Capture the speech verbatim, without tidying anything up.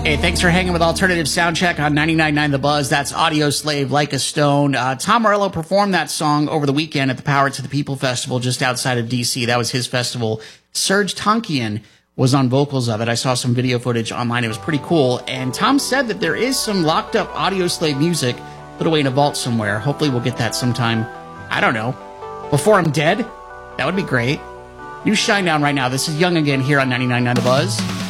Hey, thanks for hanging with Alternative Soundcheck on ninety-nine point nine The Buzz. That's Audio Slave, Like a Stone. Uh, Tom Morello performed that song over the weekend at the Power to the People Festival just outside of D C. That was his festival. Serge Tankian was on vocals of it. I saw some video footage online. It was pretty cool. And Tom said that there is some locked up Audio Slave music put away in a vault somewhere. Hopefully we'll get that sometime, I don't know, before I'm dead. That would be great. New Shinedown right now. This is Young Again here on ninety-nine point nine The Buzz.